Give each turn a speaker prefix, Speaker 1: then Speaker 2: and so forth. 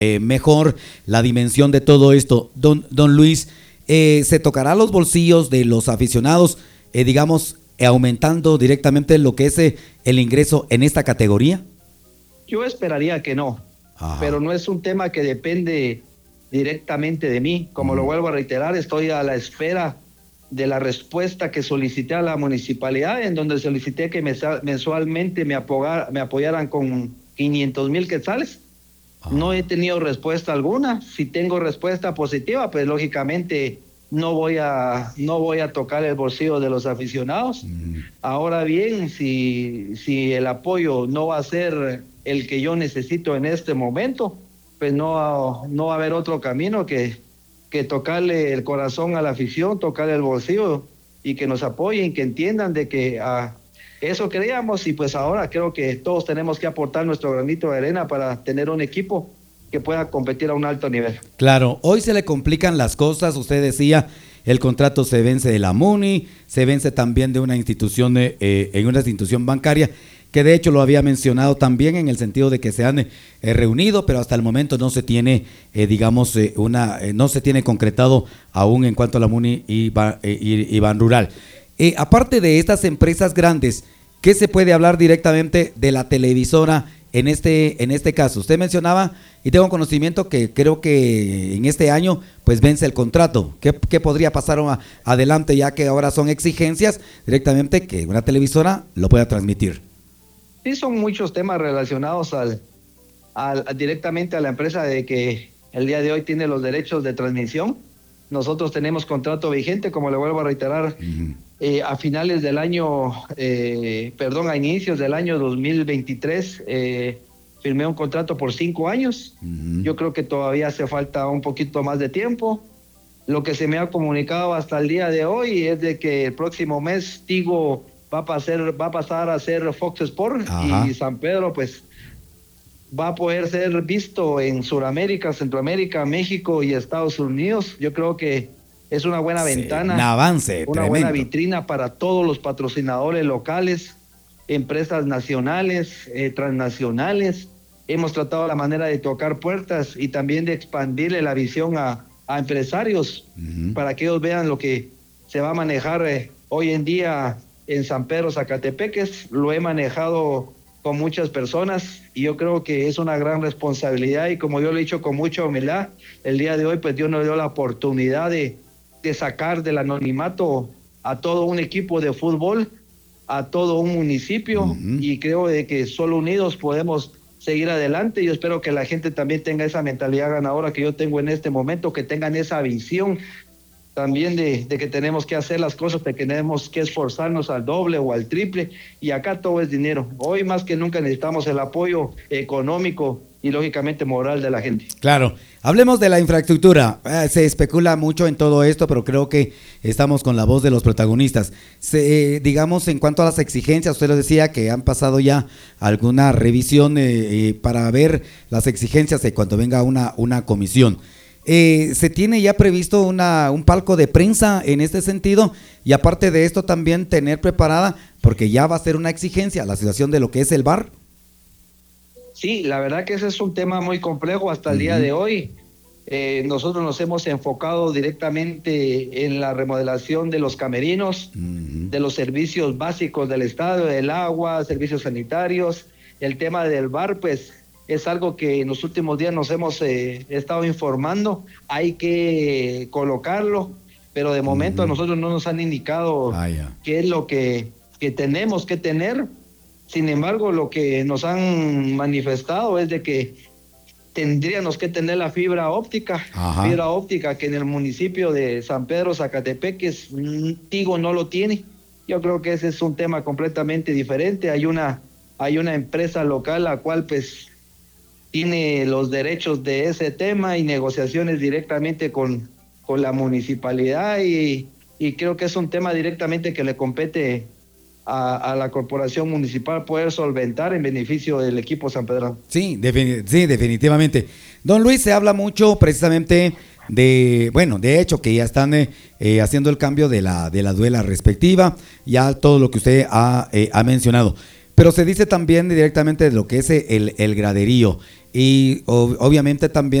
Speaker 1: mejor la dimensión de todo esto. Don Luis, ¿se tocará los bolsillos de los aficionados, digamos, aumentando directamente lo que es el ingreso en esta categoría?
Speaker 2: Yo esperaría que no, pero no es un tema que depende directamente de mí. Como lo vuelvo a reiterar, estoy a la espera de la respuesta que solicité a la municipalidad, en donde solicité que mensualmente me apoyaran con 500,000 quetzales. No he tenido respuesta alguna. Si tengo respuesta positiva, pues lógicamente no voy a tocar el bolsillo de los aficionados. Ahora bien, si el apoyo no va a ser el que yo necesito en este momento, pues no va a haber otro camino que tocarle el corazón a la afición, tocarle el bolsillo y que nos apoyen, que entiendan de que eso queríamos, y pues ahora creo que todos tenemos que aportar nuestro granito de arena para tener un equipo que pueda competir a un alto nivel.
Speaker 1: Claro, hoy se le complican las cosas. Usted decía, el contrato se vence de la MUNI, se vence también de una institución, en una institución bancaria, que de hecho lo había mencionado también en el sentido de que se han reunido, pero hasta el momento no se tiene, no se tiene concretado aún en cuanto a la MUNI y Banrural. Aparte de estas empresas grandes, ¿qué se puede hablar directamente de la televisora en este caso? Usted mencionaba, y tengo conocimiento que creo que en este año pues vence el contrato. ¿Qué podría pasar adelante, ya que ahora son exigencias directamente que una televisora lo pueda transmitir?
Speaker 2: Sí, son muchos temas relacionados directamente a la empresa, de que el día de hoy tiene los derechos de transmisión. Nosotros tenemos contrato vigente, como le vuelvo a reiterar, a finales del año, a inicios del año 2023, firmé un contrato por 5 años. Yo creo que todavía hace falta un poquito más de tiempo. Lo que se me ha comunicado hasta el día de hoy es de que el próximo mes Tigo va a pasar a ser Fox Sport. Y San Pedro pues va a poder ser visto en Sudamérica, Centroamérica, México y Estados Unidos. Yo creo que es una buena ventana,
Speaker 1: un avance
Speaker 2: una
Speaker 1: tremendo,
Speaker 2: buena vitrina para todos los patrocinadores locales, empresas nacionales, transnacionales. Hemos tratado la manera de tocar puertas y también de expandirle la visión a empresarios, para que ellos vean lo que se va a manejar hoy en día en San Pedro Zacatepeques. Lo he manejado con muchas personas y yo creo que es una gran responsabilidad, y como yo lo he dicho con mucha humildad, el día de hoy pues Dios nos dio la oportunidad de sacar del anonimato a todo un equipo de fútbol, a todo un municipio, y creo de que solo unidos podemos seguir adelante. Yo espero que la gente también tenga esa mentalidad ganadora que yo tengo en este momento, que tengan esa visión también de que tenemos que hacer las cosas, de que tenemos que esforzarnos al doble o al triple, y acá todo es dinero. Hoy más que nunca necesitamos el apoyo económico y lógicamente moral de la gente.
Speaker 1: Claro, hablemos de la infraestructura. Se especula mucho en todo esto, pero creo que estamos con la voz de los protagonistas. Digamos, en cuanto a las exigencias, usted lo decía que han pasado ya alguna revisión para ver las exigencias de cuando venga una comisión. ¿Se tiene ya previsto un palco de prensa en este sentido? Y aparte de esto también tener preparada, porque ya va a ser una exigencia, la situación de lo que es el VAR.
Speaker 2: Sí, la verdad que ese es un tema muy complejo hasta el día de hoy. Nosotros nos hemos enfocado directamente en la remodelación de los camerinos, de los servicios básicos del estadio, del agua, servicios sanitarios. El tema del VAR, pues, es algo que en los últimos días nos hemos estado informando. Hay que colocarlo, pero de momento a nosotros no nos han indicado qué es lo que tenemos que tener. Sin embargo, lo que nos han manifestado es de que tendríamos que tener la fibra óptica que en el municipio de San Pedro Zacatepeques Tigo no lo tiene. Yo creo que ese es un tema completamente diferente. Hay una empresa local la cual pues tiene los derechos de ese tema y negociaciones directamente con la municipalidad, y creo que es un tema directamente que le compete a la corporación municipal poder solventar en beneficio del equipo San Pedro.
Speaker 1: Sí, definitivamente. Don Luis, se habla mucho precisamente de hecho que ya están haciendo el cambio de la duela respectiva, ya todo lo que usted ha mencionado. Pero se dice también directamente de lo que es el graderío y obviamente también